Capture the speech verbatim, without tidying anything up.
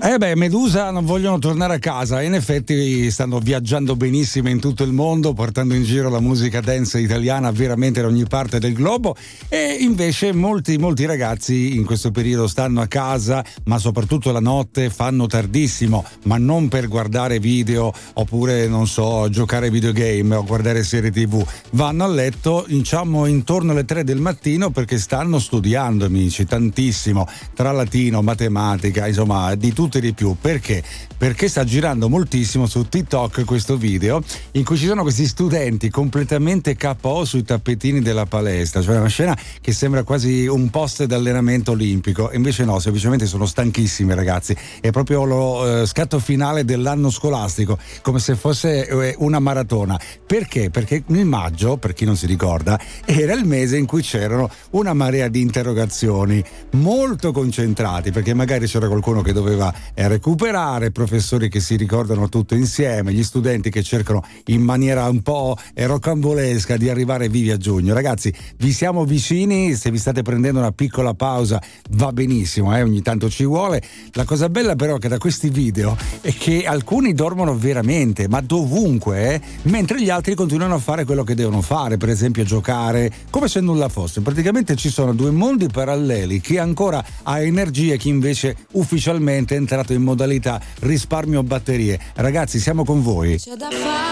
Eh beh, Medusa non vogliono tornare a casa, in effetti stanno viaggiando benissimo in tutto il mondo, portando in giro la musica dance italiana veramente da ogni parte del globo, e invece molti molti ragazzi in questo periodo stanno a casa, ma soprattutto la notte fanno tardissimo, ma non per guardare video oppure non so, giocare videogame o guardare serie tv, vanno a letto diciamo intorno alle tre del mattino perché stanno studiando, amici, tantissimo, tra latino, matematica, insomma di tutto e di più. Perché? Perché sta girando moltissimo su TikTok questo video in cui ci sono questi studenti completamente K O sui tappetini della palestra, cioè una scena che sembra quasi un post d'allenamento olimpico, e invece no, semplicemente sono stanchissimi ragazzi, è proprio lo eh, scatto finale dell'anno scolastico, come se fosse eh, una maratona. Perché? Perché nel maggio, per chi non si ricorda, era il mese in cui c'erano una marea di interrogazioni molto concentrati, perché magari c'era qualcuno che doveva eh, recuperare, professori che si ricordano tutto insieme, gli studenti che cercano in maniera un po' eh, rocambolesca di arrivare vivi a giugno. Ragazzi, vi siamo vicini, se vi state prendendo una piccola pausa va benissimo, eh, ogni tanto ci vuole. La cosa bella però che da questi video è che alcuni dormono veramente, ma dovunque, eh, mentre gli altri continuano a fare quello che devono fare, per esempio giocare come se nulla fosse. Praticamente ci sono due mondi paralleli, chi ancora ha energie e chi invece ufficialmente è entrato in modalità risparmio batterie. Ragazzi, siamo con voi. C'è da fare